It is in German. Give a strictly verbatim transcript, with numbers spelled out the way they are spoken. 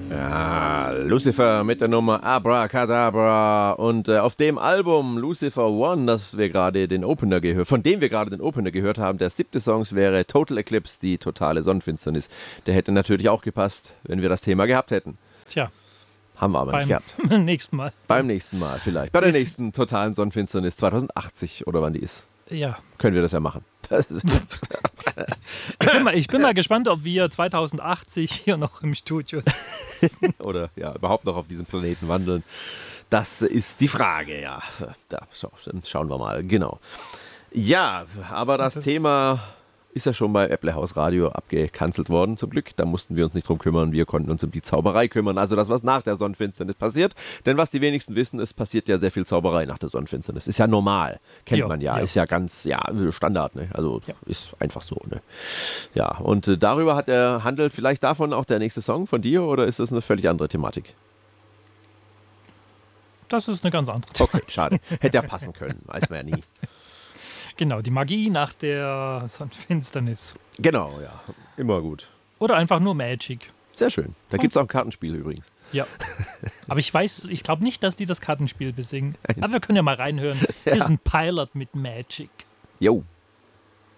Ja, Lucifer mit der Nummer Abracadabra und äh, auf dem Album Lucifer One, das wir gerade den Opener gehört, von dem wir gerade den Opener gehört haben, der siebte Song wäre Total Eclipse, die totale Sonnenfinsternis. Der hätte natürlich auch gepasst, wenn wir das Thema gehabt hätten. Tja. Haben wir aber Beim nicht gehabt. Beim nächsten Mal. Beim nächsten Mal vielleicht. Bei der nächsten totalen Sonnenfinsternis zwanzig achtzig oder wann die ist. Ja. Können wir das ja machen. Ich bin, mal, ich bin mal gespannt, ob wir zwanzig achtzig hier noch im Studio sind. Oder ja, überhaupt noch auf diesem Planeten wandeln. Das ist die Frage, ja. Da, so, dann schauen wir mal. Genau. Ja, aber das, das Thema ist ja schon bei Apple House Radio abgekanzelt worden, zum Glück. Da mussten wir uns nicht drum kümmern, wir konnten uns um die Zauberei kümmern, also das, was nach der Sonnenfinsternis passiert. Denn was die wenigsten wissen, es passiert ja sehr viel Zauberei nach der Sonnenfinsternis. Ist ja normal, kennt ja, man ja. ja, ist ja ganz, ja, Standard, ne? Also ja. Ist einfach so, ne? Ja, und äh, darüber hat er handelt vielleicht davon auch der nächste Song von dir, oder ist das eine völlig andere Thematik? Das ist eine ganz andere Thematik. Okay, schade. Hätte ja passen können, weiß man ja nie. Genau, die Magie nach der Sonnenfinsternis. Genau, ja. Immer gut. Oder einfach nur Magic. Sehr schön. Da gibt es auch ein Kartenspiel übrigens. Ja. Aber ich weiß, ich glaube nicht, dass die das Kartenspiel besingen. Aber wir können ja mal reinhören. Hier ist ein Pilot mit Magic. Jo.